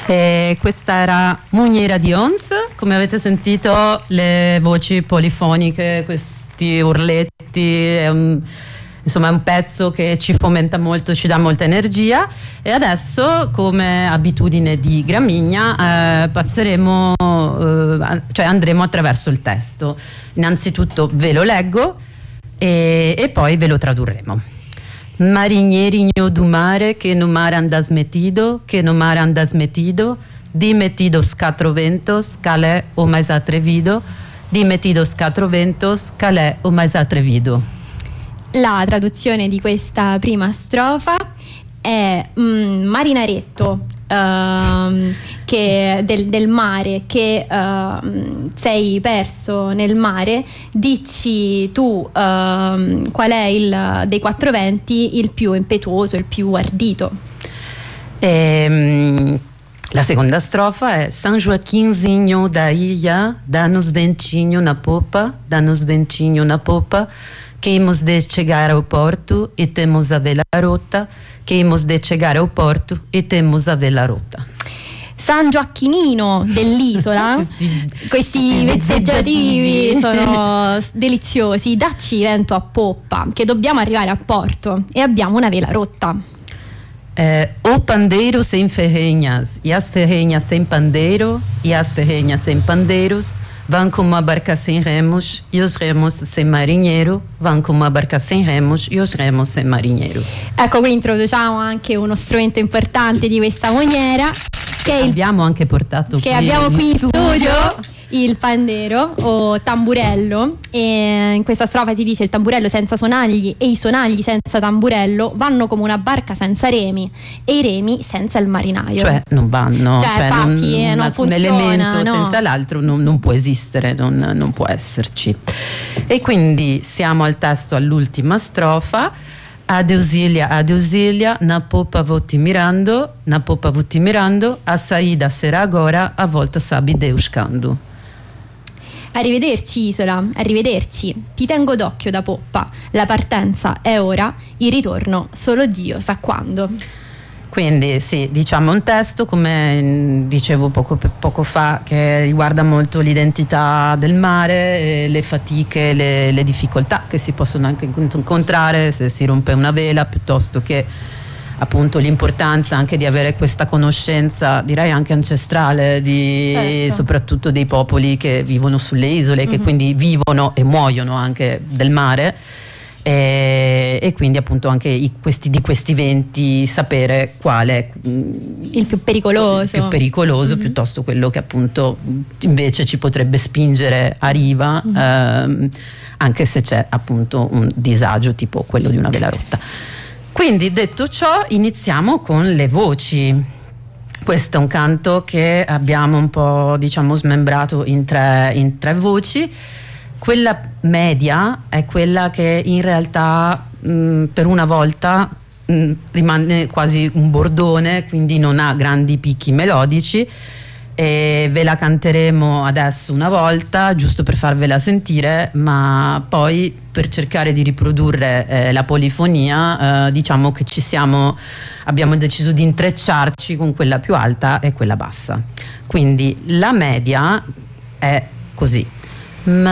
E questa era Muniera di Ons, come avete sentito le voci polifoniche, questi urletti, insomma è un pezzo che ci fomenta molto, ci dà molta energia. E adesso, come abitudine di Gramigna, passeremo, cioè andremo attraverso il testo. Innanzitutto ve lo leggo e poi ve lo tradurremo. Marinheiro do mare, que no mar andas metido, que no mar andas metido, di metidos quatro ventos, calé o mais atrevido, di metidos quatro ventos, calé o mais atrevido. La traduzione di questa prima strofa è marinaretto, che del mare, che sei perso nel mare, dici tu qual è dei quattro venti il più impetuoso, il più ardito. La seconda strofa è San Joaquinzinho da ilha, dá-nos ventinho na popa, dá-nos ventinho na popa, que hemos de chegar ao porto e temos a vela rotta, che hemos de chegar ao porto e temos a vela rotta. San Gioacchino dell'isola, questi vezzeggiativi sono deliziosi. Dacci vento a poppa, che dobbiamo arrivare a porto e abbiamo una vela rotta. O pandeiro sem ferrenhas, e as ferrenhas sem pandeiro, e as ferrenhas sem pandeiros, van como uma barca sem remos, e os remos sem marinheiro, van come una barca sem remos, e os remos sem marinheiro. Ecco, qui introduciamo anche uno strumento importante di questa moniera, che abbiamo anche portato che abbiamo qui in studio, il pandero o tamburello. E in questa strofa si dice: il tamburello senza sonagli e i sonagli senza tamburello vanno come una barca senza remi e i remi senza il marinaio. Cioè non vanno, infatti, non un funziona, elemento no? Senza l'altro non può esistere, non può esserci. E quindi siamo al testo, all'ultima strofa. Adeusilia, na popa voti mirando, a saída será agora, a volta sabe Deus quando. Arrivederci isola, arrivederci, ti tengo d'occhio da poppa, la partenza è ora, il ritorno solo Dio sa quando. Quindi sì, diciamo un testo, come dicevo poco fa, che riguarda molto l'identità del mare, le fatiche, le difficoltà che si possono anche incontrare se si rompe una vela, piuttosto che appunto l'importanza anche di avere questa conoscenza, direi anche ancestrale, certo, soprattutto dei popoli che vivono sulle isole, che quindi vivono e muoiono anche del mare. E quindi appunto anche di questi venti sapere quale il più pericoloso, piuttosto quello che appunto invece ci potrebbe spingere a riva, anche se c'è appunto un disagio tipo quello di una vela rotta. Quindi detto ciò, iniziamo con le voci. Questo è un canto che abbiamo un po' smembrato in tre voci. Quella media è quella che in realtà per una volta rimane quasi un bordone, quindi non ha grandi picchi melodici, e ve la canteremo adesso una volta giusto per farvela sentire, ma poi per cercare di riprodurre la polifonia diciamo che abbiamo deciso di intrecciarci con quella più alta e quella bassa. Quindi la media è così: